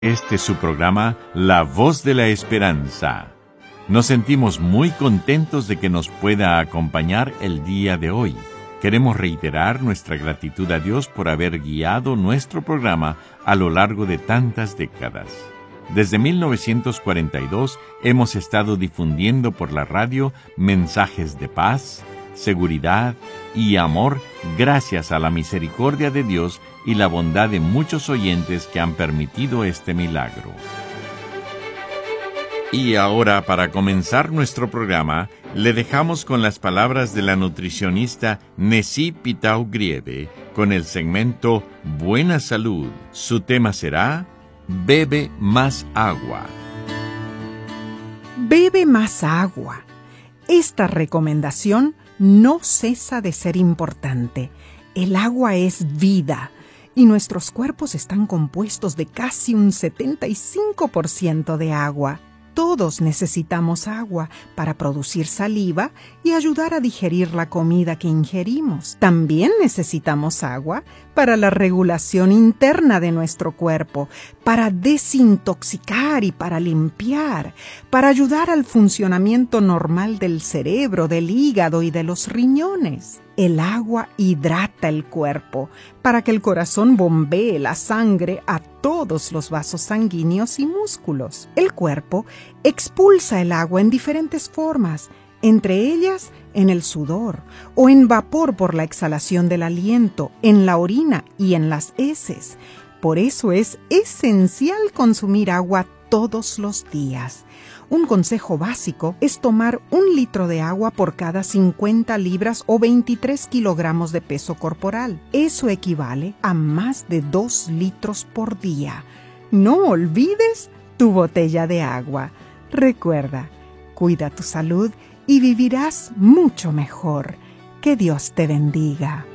Este es su programa, La Voz de la Esperanza. Nos sentimos muy contentos de que nos pueda acompañar el día de hoy. Queremos reiterar nuestra gratitud a Dios por haber guiado nuestro programa a lo largo de tantas décadas. Desde 1942 hemos estado difundiendo por la radio mensajes de paz, seguridad y amor gracias a la misericordia de Dios y la bondad de muchos oyentes que han permitido este milagro. Y ahora, para comenzar nuestro programa, le dejamos con las palabras de la nutricionista Nessie Pitao-Grieve con el segmento Buena Salud. Su tema será Bebe más agua. Bebe más agua. Esta recomendación no cesa de ser importante. El agua es vida y nuestros cuerpos están compuestos de casi un 75% de agua. Todos necesitamos agua para producir saliva y ayudar a digerir la comida que ingerimos. También necesitamos agua para la regulación interna de nuestro cuerpo, para desintoxicar y para limpiar, para ayudar al funcionamiento normal del cerebro, del hígado y de los riñones. El agua hidrata el cuerpo para que el corazón bombee la sangre a todos los vasos sanguíneos y músculos. El cuerpo expulsa el agua en diferentes formas, entre ellas en el sudor o en vapor por la exhalación del aliento, en la orina y en las heces. Por eso es esencial consumir agua todos los días. Un consejo básico es tomar 1 litro de agua por cada 50 libras o 23 kilogramos de peso corporal. Eso equivale a más de 2 litros por día. No olvides tu botella de agua. Recuerda, cuida tu salud y vivirás mucho mejor. Que Dios te bendiga.